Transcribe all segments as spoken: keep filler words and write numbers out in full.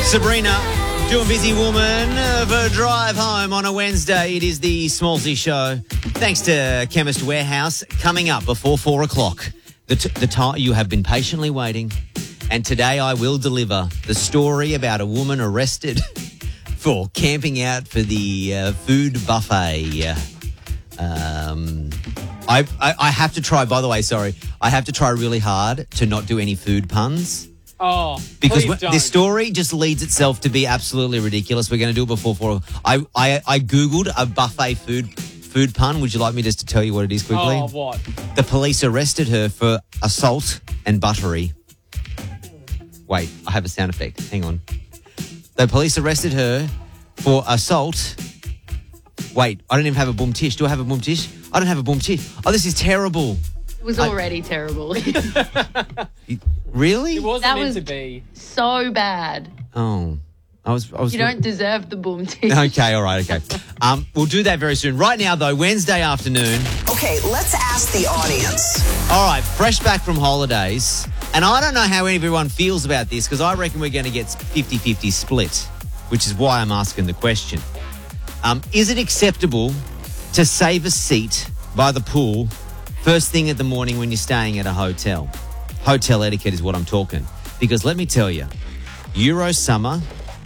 Sabrina, doing Busy Woman of a drive home on a Wednesday. It is the Smallsy Show. Thanks to Chemist Warehouse. Coming up before four o'clock, the, t- the time you have been patiently waiting. And today I will deliver the story about a woman arrested for camping out for the uh, food buffet. Um, I, I I have to try, by the way, sorry, I have to try really hard to not do any food puns. Oh, because please don't. this story just leads itself to be absolutely ridiculous. We're going to do it before four. I, I I googled a buffet food food pun. Would you like me just to tell you what it is quickly? Oh, what? The police arrested her for assault and buttery. Wait, I have a sound effect. Hang on. The police arrested her for assault. Wait, I don't even have a boom tish. Do I have a boom tish? I don't have a boom tish. Oh, this is terrible. It was already I, terrible. Really? It wasn't that meant was to be. So bad. Oh. I was, I was you don't deserve the boom tish. Okay, all right, okay. Um, we'll do that very soon. Right now, though, Wednesday afternoon. Okay, let's ask the audience. All right, fresh back from holidays. And I don't know how everyone feels about this because I reckon we're going to get fifty-fifty split, which is why I'm asking the question. Um, is it acceptable to save a seat by the pool first thing at the morning when you're staying at a hotel? Hotel etiquette is what I'm talking. Because let me tell you, Euro summer,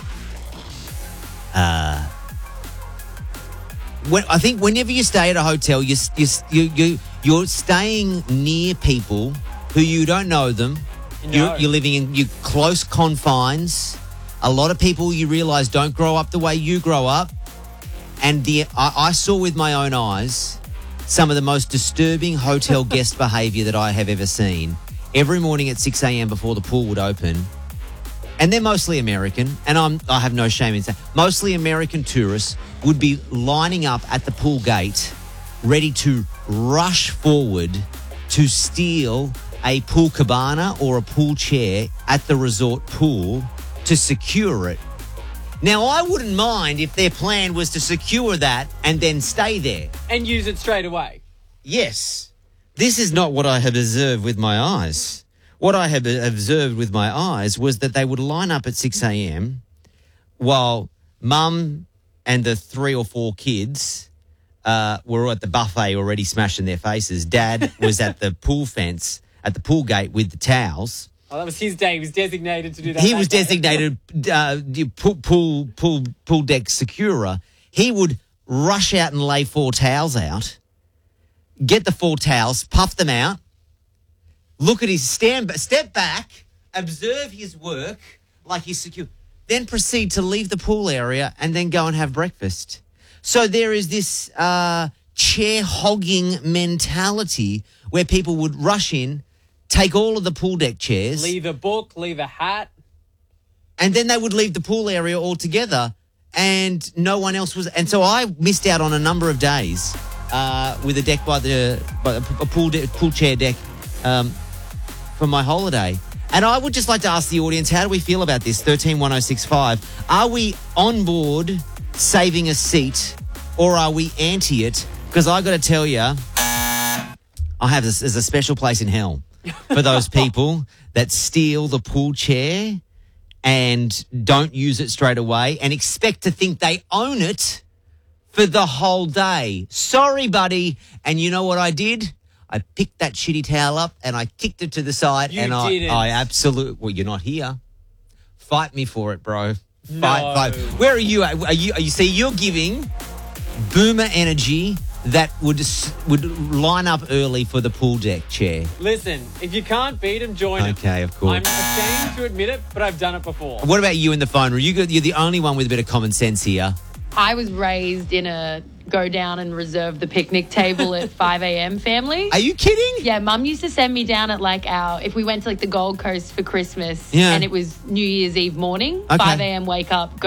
uh, when, I think whenever you stay at a hotel, you, you, you, you, you're staying near people who you don't know them. No. You're, you're living in your close confines. A lot of people you realise don't grow up the way you grow up. And the I, I saw with my own eyes some of the most disturbing hotel guest behaviour that I have ever seen. Every morning at six a.m. before the pool would open, and they're mostly American, and I'm, I have no shame in saying, mostly American tourists would be lining up at the pool gate, ready to rush forward to steal a pool cabana or a pool chair at the resort pool to secure it. Now, I wouldn't mind if their plan was to secure that and then stay there. And use it straight away. Yes. This is not what I have observed with my eyes. What I have observed with my eyes was that they would line up at six a.m. while mum and the three or four kids uh, were at the buffet already smashing their faces. Dad was at the pool fence, at the pool gate with the towels. Oh, that was his day. He was designated to do that. He that was day. designated uh, pool, pool, pool, pool deck securer. He would rush out and lay four towels out, get the four towels, puff them out, look at his stand, step back, observe his work like he's secure, then proceed to leave the pool area and then go and have breakfast. So there is this uh, chair hogging mentality where people would rush in, take all of the pool deck chairs. Leave a book, leave a hat. And then they would leave the pool area altogether and no one else was. And so I missed out on a number of days uh, with a deck by the, by a pool, de- pool chair deck um, for my holiday. And I would just like to ask the audience, how do we feel about this? thirteen one oh six five. Are we on board saving a seat or are we anti it? Because I got to tell you, I have this, there's a special place in hell for those people that steal the pool chair and don't use it straight away and expect to think they own it for the whole day. Sorry, buddy. And you know what I did? I picked that shitty towel up and I kicked it to the side. You and I, didn't. I absolutely, well, you're not here. Fight me for it, bro. Fight, No. fight. Where are you at? Are you, are you see, you're giving boomer energy that would would line up early for the pool deck chair. Listen, if you can't beat him, join him. Okay, of course. I'm ashamed to admit it, but I've done it before. What about you in the phone room? You got, you're the only one with a bit of common sense here. I was raised in a go down and reserve the picnic table at five a.m. family. Are you kidding? Yeah, Mum used to send me down at like our, if we went to like the Gold Coast for Christmas Yeah. and it was New Year's Eve morning, Okay. five a.m. wake up,